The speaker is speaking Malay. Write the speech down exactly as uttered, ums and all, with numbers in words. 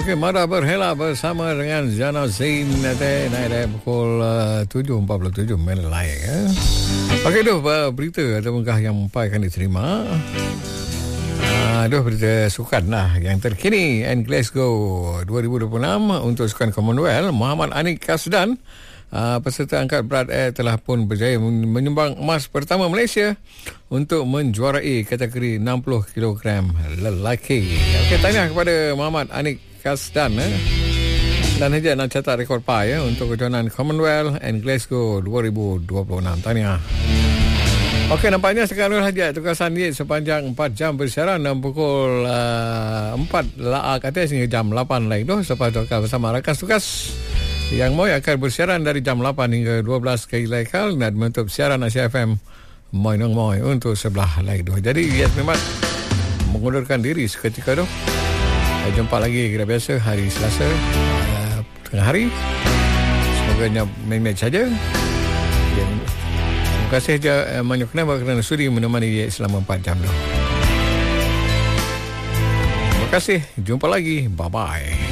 Okey, Mara berhela bersama dengan Zana Zain nanti naik dari pukul uh, tujuh empat puluh tujuh minit lain. Eh? Okey, tu uh, berita ataupun kah yang empat akan diterima. Aduh, uh, berita sukan lah yang terkini and Glasgow dua ribu dua puluh enam untuk sukan Commonwealth. Muhammad Anik Kasdan, uh, peserta angkat berat air, telah pun berjaya menyumbang emas pertama Malaysia untuk menjuarai kategori enam puluh kilogram lelaki. Okey, tanya kepada Muhammad Anik Kasdan eh? Dan saja nak catat rekod P A ya, untuk kejohanan Commonwealth and Glasgow dua ribu dua puluh enam. Tahniah. Okey, nampaknya sekarang saja tugasan dia sepanjang empat jam bersiaran dan pukul uh, empat la kata sehingga jam lapan lagi tu. Selepas tu akan bersama rakan tugas yang Moy akan bersiaran dari jam lapan hingga dua belas kali laikal dan menutup siaran Asia F M Moy Nong Moy untuk sebelah lagi tu. Jadi Yes memang mengundurkan diri seketika tu. Jumpa lagi kita biasa hari Selasa uh, tengah hari. Semoga main-main saja. Terima kasih je uh, Manyuk Kenapa kerana sudi menemani selama empat jam tu. Terima kasih. Jumpa lagi. Bye-bye.